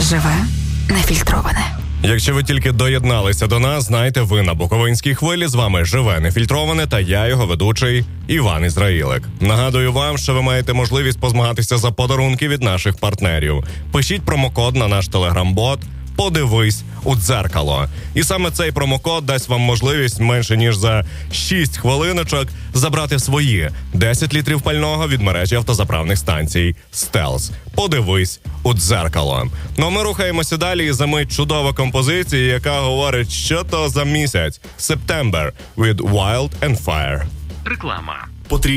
Живе нефільтроване. Якщо ви тільки доєдналися до нас, знайте, ви на Буковинській хвилі. З вами Живе нефільтроване та я, його ведучий Іван Ізраїлик. Нагадую вам, що ви маєте можливість позмагатися за подарунки від наших партнерів. Пишіть промокод на наш телеграм-бот «Подивись у дзеркало». І саме цей промокод дасть вам можливість менше ніж за 6 хвилиночок забрати свої 10 літрів пального від мережі автозаправних станцій «Стелс». Подивись у дзеркало. Ну а ми рухаємося далі, і за мить чудова композиція, яка говорить, що то за місяць. September від Wild and Fire. Реклама.